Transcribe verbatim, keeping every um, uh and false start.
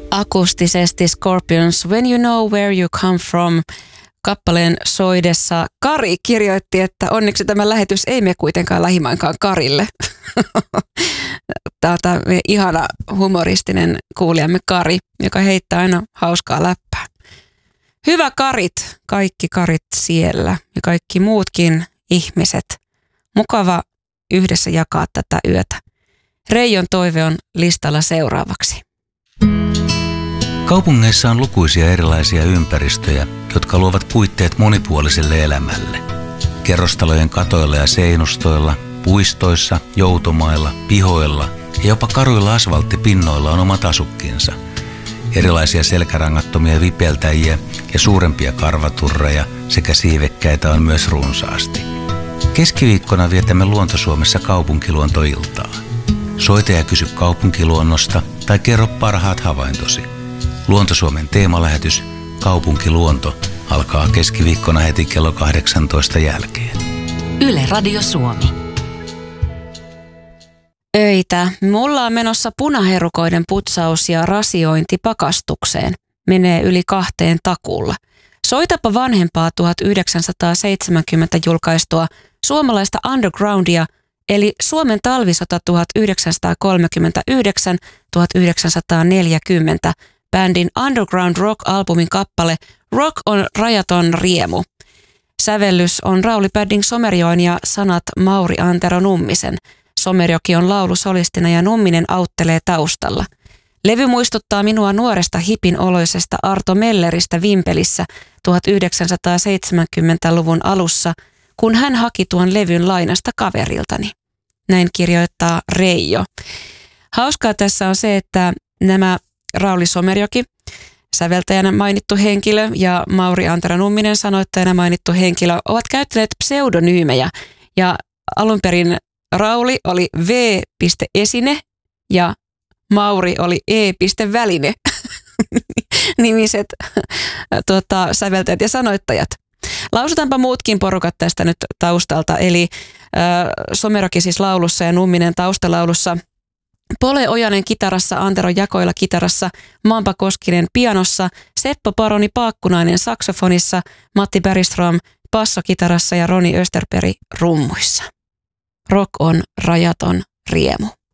Akustisesti Scorpions When You Know Where You Come From kappaleen soidessa Kari kirjoitti, että onneksi tämä lähetys ei mene kuitenkaan lähimainkaan Karille. Tämä on ihana humoristinen kuulijamme Kari, joka heittää aina hauskaa läppää. Hyvä Karit, kaikki Karit siellä ja kaikki muutkin ihmiset. Mukava yhdessä jakaa tätä yötä. Reijon toive on listalla seuraavaksi. Kaupungeissa on lukuisia erilaisia ympäristöjä, jotka luovat puitteet monipuoliselle elämälle. Kerrostalojen katoilla ja seinustoilla, puistoissa, joutomailla, pihoilla ja jopa karuilla asfalttipinnoilla on omat asukkinsa. Erilaisia selkärangattomia vipeltäjiä ja suurempia karvaturreja sekä siivekkäitä on myös runsaasti. Keskiviikkona vietämme Luonto-Suomessa kaupunkiluontoiltaa. Soita ja kysy kaupunkiluonnosta tai kerro parhaat havaintosi. Luonto-Suomen teemalähetys Kaupunkiluonto alkaa keskiviikkona heti kello kahdeksantoista jälkeen. Yle Radio Suomi. Öitä. Mulla on menossa punaherukoiden putsaus ja rasiointi pakastukseen. Menee yli kahteen takulla. Soitapa vanhempaa tuhatyhdeksänsataaseitsemänkymmentä julkaistua suomalaista undergroundia, eli Suomen talvisota tuhatyhdeksänsataakolmekymmentäyhdeksän tuhatyhdeksänsataaneljäkymmentä, bändin Underground Rock-albumin kappale Rock on rajaton riemu. Sävellys on Rauli Padding Somerjoen ja sanat Mauri Antero Nummisen. Somerjoki on laulusolistina ja Numminen auttelee taustalla. Levy muistuttaa minua nuoresta hipin oloisesta Arto Melleristä Vimpelissä tuhatyhdeksänsataaseitsemänkymmentäluvun alussa, kun hän haki tuon levyn lainasta kaveriltani. Näin kirjoittaa Reijo. Hauskaa tässä on se, että nämä Rauli Somerjoki, säveltäjänä mainittu henkilö, ja Mauri Antero Numminen, sanoittajana mainittu henkilö, ovat käyttäneet pseudonyymejä. Ja alun perin Rauli oli V.esine ja Mauri oli E.väline. Nimiset tuota, säveltäjät ja sanoittajat. Lausutaanpa muutkin porukat tästä nyt taustalta, eli äh, Somerjoki siis laulussa ja Numminen taustalaulussa. Pole Ojanen kitarassa, Antero Jakoila kitarassa, Mampa Koskinen pianossa, Seppo Paroni Paakkunainen saksofonissa, Matti Bergström bassokitarassa ja Roni Österberg rummuissa. Rock on rajaton riemu.